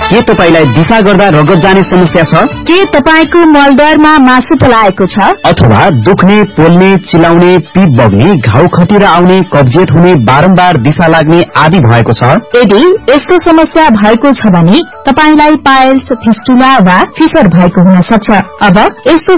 के तपाईलाई दिशा गर्दा रगत जाने समस्या छ? के तपाईको मलद्वारमा मासु पलाएको छ? अथवा दुख्ने, पोल्ने, चिलाउने, पिप बग्ने, घाउ खटिरा आउने, कब्जियत हुने, बारम्बार दिशा लाग्ने आदि भएको छ? यदि यस्तो समस्या भएको छ भने तपाईलाई पाइल्स, फिस्टुला वा फिसर भएको हुन सक्छ। अब यस्तो